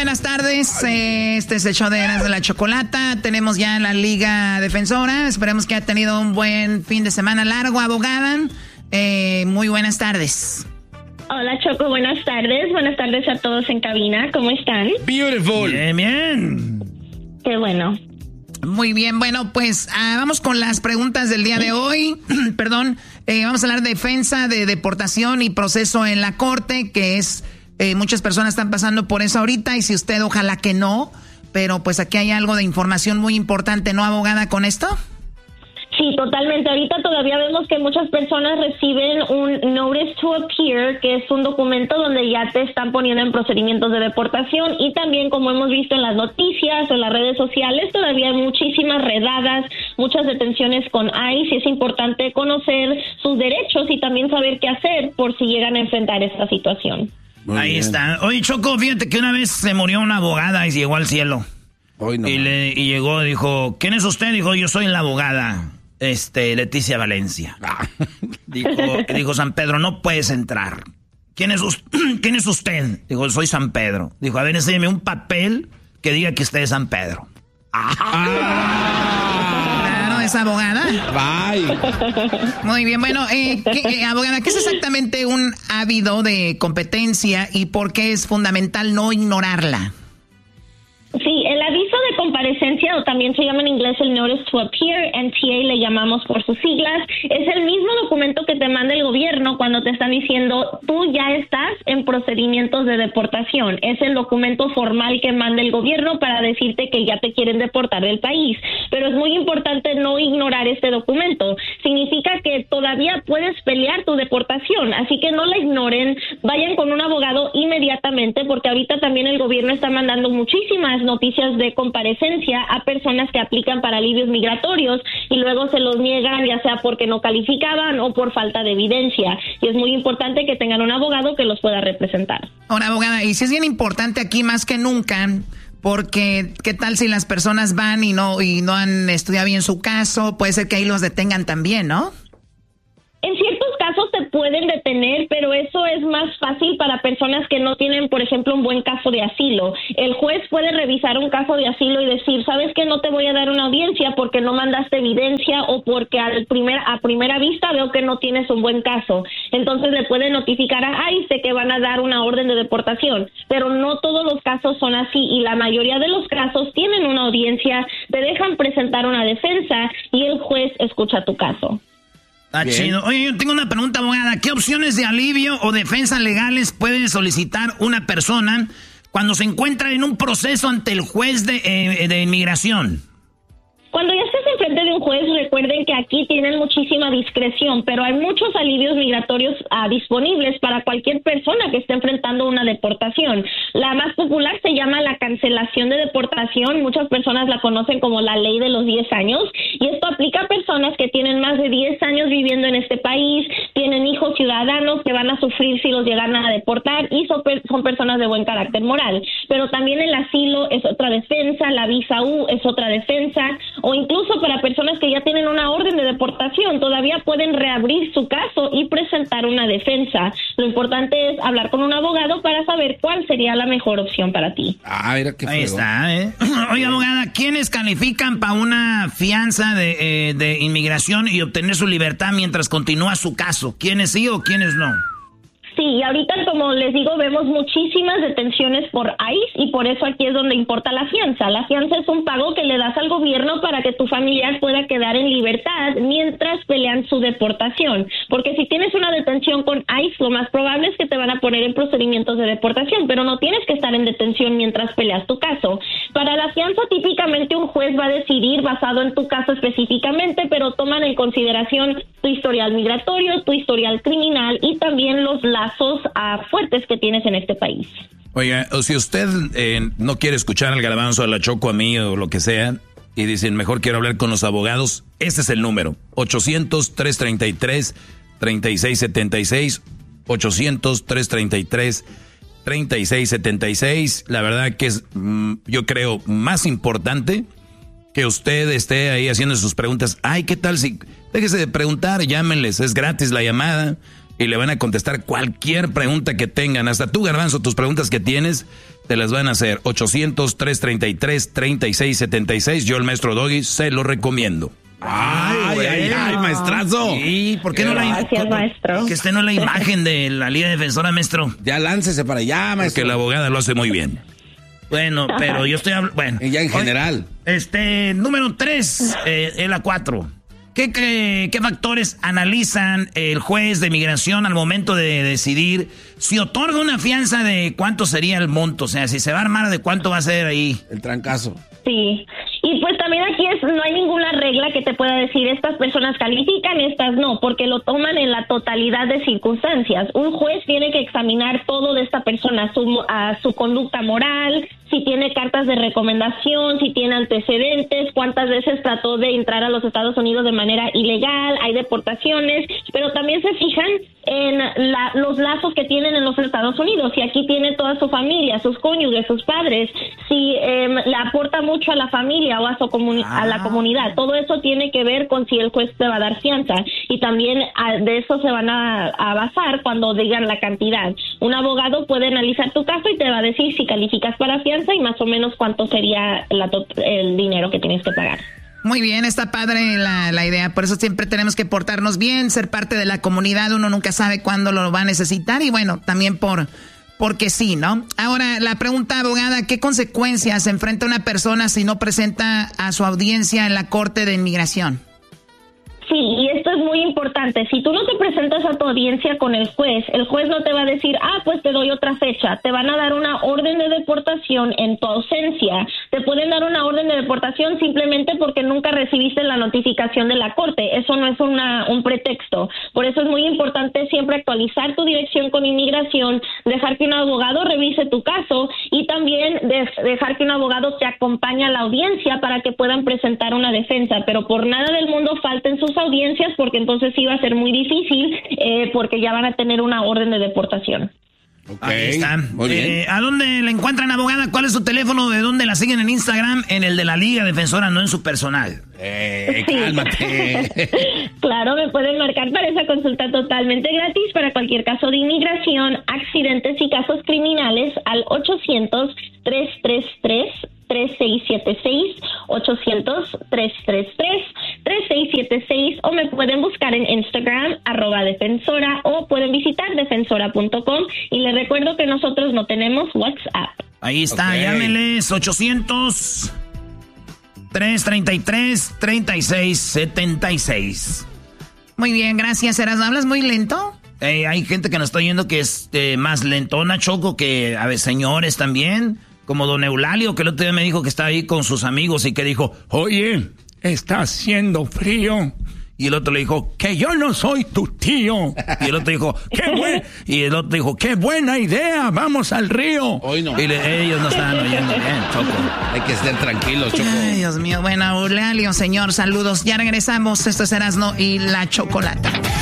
buenas tardes. Este es el show de Erasmo de la Chocolata. Tenemos ya la Liga Defensora. Esperemos que haya tenido un buen fin de semana largo, abogada. Muy buenas tardes. Hola, Choco, buenas tardes. Buenas tardes a todos en cabina. ¿Cómo están? Beautiful. Bien. Qué bueno. Muy bien, bueno, pues vamos con las preguntas del día de hoy. Perdón, vamos a hablar de defensa, de deportación y proceso en la corte, que es, muchas personas están pasando por eso ahorita, y si usted ojalá que no, pero pues aquí hay algo de información muy importante, ¿no, abogada, con esto? Sí, totalmente. Ahorita todavía vemos que muchas personas reciben un Notice to Appear, que es un documento donde ya te están poniendo en procedimientos de deportación, y también, como hemos visto en las noticias o en las redes sociales, todavía hay muchísimas redadas, muchas detenciones con ICE, y es importante conocer sus derechos y también saber qué hacer por si llegan a enfrentar esta situación. Ahí está. Oye, Choco, fíjate que una vez se murió una abogada y llegó al cielo. Hoy no. Y llegó, dijo, ¿quién es usted? Dijo, yo soy la abogada. Leticia Valencia. Dijo San Pedro, no puedes entrar. ¿Quién es usted? Dijo, soy San Pedro. Dijo, a ver, enséñame un papel que diga que usted es San Pedro. Claro, es abogada. Bye. Muy bien, bueno, abogada, ¿qué es exactamente un ávido de competencia y por qué es fundamental no ignorarla? Sí, el aviso de comparecencia, o también se llama en inglés el Notice to Appear, NTA le llamamos por sus siglas, es el mismo documento que te manda el gobierno cuando te están diciendo tú ya estás en procedimientos de deportación. Es el documento formal que manda el gobierno para decirte que ya te quieren deportar del país. Pero es muy importante no ignorar este documento. Significa que todavía puedes pelear tu deportación, así que no la ignoren, vayan con un abogado inmediatamente, porque ahorita también el gobierno está mandando muchísimas noticias de comparecencia a personas que aplican para alivios migratorios y luego se los niegan, ya sea porque no calificaban o por falta de evidencia, y es muy importante que tengan un abogado que los pueda representar. Ahora, abogada, y si es bien importante aquí más que nunca, porque qué tal si las personas van y no han estudiado bien su caso, puede ser que ahí los detengan también, ¿no? En ciertos casos te pueden detener, pero eso es más fácil para personas que no tienen, por ejemplo, un buen caso de asilo. El juez puede revisar un caso de asilo y decir, ¿sabes qué? No te voy a dar una audiencia porque no mandaste evidencia o porque a primera vista veo que no tienes un buen caso. Entonces le puede notificar a ICE que van a dar una orden de deportación, pero no todos los casos son así, y la mayoría de los casos tienen una audiencia, te dejan presentar una defensa y el juez escucha tu caso. Está chido. Oye, yo tengo una pregunta, abogada. ¿Qué opciones de alivio o defensa legales puede solicitar una persona cuando se encuentra en un proceso ante el juez de inmigración? Cuando ya estés enfrente de un juez, recuerden que aquí tienen muchísima discreción, pero hay muchos alivios migratorios disponibles para cualquier persona que esté enfrentando una deportación. La más popular se llama la cancelación de deportación. Muchas personas la conocen como la ley de los 10 años, y esto aplica a personas que tienen más de 10 años viviendo en este país, tienen hijos ciudadanos que van a sufrir si los llegan a deportar, y son personas de buen carácter moral. Pero también el asilo es otra defensa, la visa U es otra defensa, o incluso para personas que ya tienen una orden de deportación, todavía pueden reabrir su caso y presentar una defensa. Lo importante es hablar con un abogado para saber cuál sería la mejor opción para ti. Mira qué ahí está, Oye, abogada, ¿quiénes califican para una fianza de inmigración y obtener su libertad mientras continúa su caso? ¿Quiénes sí o quiénes no? Sí, ahorita, como les digo, vemos muchísimas detenciones por ICE, y por eso aquí es donde importa la fianza. La fianza es un pago que le das al gobierno para que tu familiar pueda quedar en libertad mientras pelean su deportación. Porque si tienes una detención con ICE, lo más probable es que te van a poner en procedimientos de deportación, pero no tienes que estar en detención mientras peleas tu caso. Para la fianza, típicamente un juez va a decidir basado en tu caso específicamente, pero toman en consideración tu historial migratorio, tu historial criminal y también los lazos fuertes que tienes en este país. Oiga, o si usted no quiere escuchar al Garbanzo, a la Choco, a mí o lo que sea, y dicen, mejor quiero hablar con los abogados, este es el número, 800-333-3676, 800-333-3676. La verdad que es, yo creo, más importante que usted esté ahí haciendo sus preguntas. Ay, ¿qué tal si...? Déjese de preguntar, llámenles, es gratis la llamada. y le van a contestar cualquier pregunta que tengan. Hasta tú, Garbanzo, tus preguntas que tienes, te las van a hacer. 800-333-3676. Yo, el maestro Doggy, se lo recomiendo. Ay, maestrazo. ¿Y por qué no Gracias, maestro. Que esté no la imagen de la Liga Defensora, maestro? Ya láncese para allá, maestro. Porque la abogada lo hace muy bien. Bueno, pero yo estoy hablando... Bueno. Y ya en general. Número 3, es la 4. ¿Qué factores analizan el juez de migración al momento de decidir si otorga una fianza de cuánto sería el monto? O sea, si se va a armar, ¿de cuánto va a ser ahí? El trancazo. Sí, y pues también aquí no hay ninguna regla que te pueda decir estas personas califican, estas no, porque lo toman en la totalidad de circunstancias. Un juez tiene que examinar todo de esta persona, su conducta moral, si tiene cartas de recomendación, si tiene antecedentes, cuántas veces trató de entrar a los Estados Unidos de manera ilegal, hay deportaciones, pero también se fijan en los lazos que tienen en los Estados Unidos, si aquí tiene toda su familia, sus cónyuges, sus padres, si le aporta mucho a la familia o a la comunidad. Todo eso tiene que ver con si el juez te va a dar fianza, y también de eso se van a basar cuando digan la cantidad. Un abogado puede analizar tu caso y te va a decir si calificas para fianza y más o menos cuánto sería el dinero que tienes que pagar. Muy bien, está padre la idea. Por eso siempre tenemos que portarnos bien, ser parte de la comunidad. Uno nunca sabe cuándo lo va a necesitar y bueno, también porque sí, ¿no? Ahora, la pregunta, abogada, ¿qué consecuencias enfrenta una persona si no presenta a su audiencia en la Corte de Inmigración? Sí, y esto es muy importante. Si tú no te presentas a tu audiencia con el juez no te va a decir, pues te doy otra fecha. Te van a dar una orden de deportación en tu ausencia. Te pueden dar una orden de deportación simplemente porque nunca recibiste la notificación de la corte. Eso no es un pretexto. Por eso es muy importante siempre actualizar tu dirección con inmigración, dejar que un abogado revise tu caso y también dejar que un abogado te acompañe a la audiencia para que puedan presentar una defensa. Pero por nada del mundo falten sus audiencias, porque entonces sí va a ser muy difícil, porque ya van a tener una orden de deportación. Okay, ahí está. Muy bien. ¿A dónde la encuentran, abogada? ¿Cuál es su teléfono? ¿De dónde la siguen en Instagram? En el de la Liga Defensora, no en su personal. Cálmate. Claro, me pueden marcar para esa consulta totalmente gratis para cualquier caso de inmigración, accidentes y casos criminales al 800-333-3676, 800-333-3676, o me pueden buscar en Instagram, @defensora, o pueden visitar defensora.com, y les recuerdo que nosotros no tenemos WhatsApp. Ahí está, llámenles 800-333-3676. Muy bien, gracias, Erasmo. ¿Hablas muy lento? Hay gente que nos está oyendo que es más lentona, Choco, que a veces señores también. Como don Eulalio, que el otro día me dijo que estaba ahí con sus amigos y que dijo, oye, está haciendo frío. Y el otro le dijo, que yo no soy tu tío. Y el otro dijo, y el otro dijo, qué buena idea, vamos al río. Hoy no. Y ellos no estaban oyendo bien, Choco. Hay que estar tranquilos, Choco. Ay, Dios mío. Bueno, Eulalio, señor, saludos. Ya regresamos. Esto es Erasmo y la Chocolata.